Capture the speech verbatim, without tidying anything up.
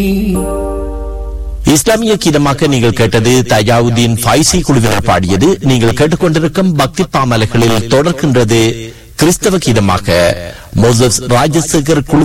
இஸ்லாமிய கீதமாக நீங்கள் கேட்டது தயாவுதீன் ஃபைசி குழுவினர் பாடியது. நீங்கள் கேட்டுக்கொண்டிருக்கும் பக்தி பாமலைகளில் தொடர்கின்றது கிறிஸ்தவ கீதமாக மோசஸ் ராஜசேகர் குழு